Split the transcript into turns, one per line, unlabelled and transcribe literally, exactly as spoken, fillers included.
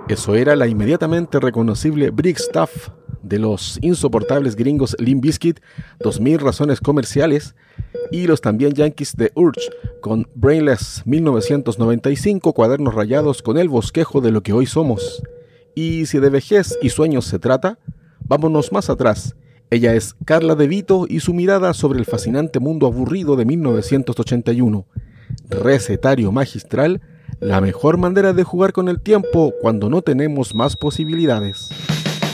Eso era la inmediatamente reconocible Brick Stuff de los insoportables gringos Limp Bizkit, dos mil razones comerciales, y los también yankees de Urge con Brainless mil novecientos noventa y cinco, cuadernos rayados con el bosquejo de lo que hoy somos. Y si de vejez y sueños se trata, vámonos más atrás. Ella es Carla De Vito y su mirada sobre el fascinante mundo aburrido de mil novecientos ochenta y uno. Recetario magistral, la mejor manera de jugar con el tiempo cuando no tenemos más posibilidades.